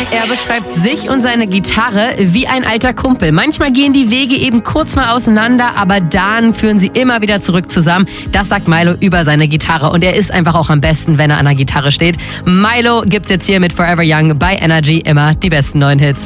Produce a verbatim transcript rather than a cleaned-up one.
Er beschreibt sich und seine Gitarre wie ein alter Kumpel. Manchmal gehen die Wege eben kurz mal auseinander, aber dann führen sie immer wieder zurück zusammen. Das sagt Milo über seine Gitarre und er ist einfach auch am besten, wenn er an der Gitarre steht. Milo gibt's jetzt hier mit Forever Young bei Energy, immer die besten neuen Hits.